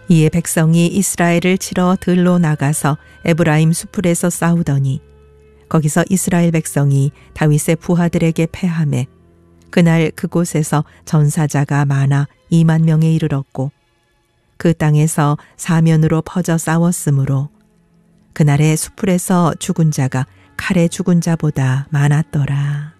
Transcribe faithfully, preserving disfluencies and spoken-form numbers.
이에 백성이 이스라엘을 치러 들로 나가서 에브라임 수풀에서 싸우더니 거기서 이스라엘 백성이 다윗의 부하들에게 패하매 그날 그곳에서 전사자가 많아 이만 명에 이르렀고 그 땅에서 사면으로 퍼져 싸웠으므로 그날의 수풀에서 죽은 자가 칼에 죽은 자보다 많았더라.